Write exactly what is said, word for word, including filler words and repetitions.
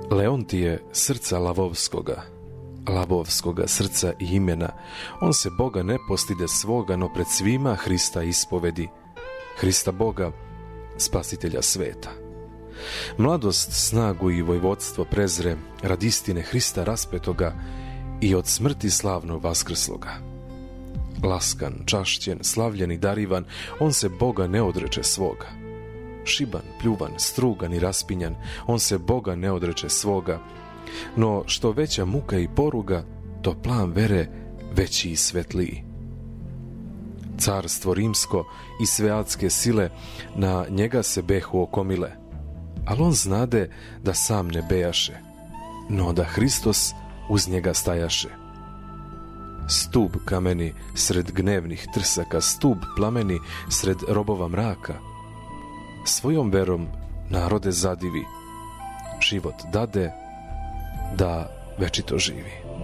Leontije srca lavovskoga, lavovskoga srca i imena, on se Boga ne postide svoga, no pred svima Hrista ispovedi, Hrista Boga, spasitelja sveta. Mladost, snagu i vojvodstvo prezre radi istine Hrista raspetoga i od smrti slavno vaskrsloga. Laskan, čašćen, slavljen i darivan, on se Boga ne odreče svoga. Šiban, pljuvan, strugan i raspinjan, on se Boga ne odreče svoga. No što veća muka i poruga, to plan vere veći i svetliji. Carstvo rimsko i sve adske sile na njega se behu okomile, ali on znade da sam ne bejaše, no da Hristos uz njega stajaše. Stub kameni sred gnevnih trsaka, stub plameni sred robova mraka. Svojom verom narode zadivi, život dade da večito živi.